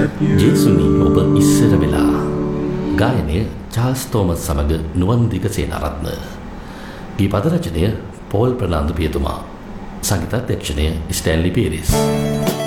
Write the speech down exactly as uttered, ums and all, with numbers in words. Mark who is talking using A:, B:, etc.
A: ජේසුනි ඔබ ඉස්සර වෙලා ගායනය චාල්ස් තෝමස් සමග නුවන් දිගසේනාරත්න. ගී පද රචනය පෝල් ප්‍රනාන්දු පියතුමා. සංගීතාධ්‍යක්ෂණය ස්ටැන්ලි පීරිස්.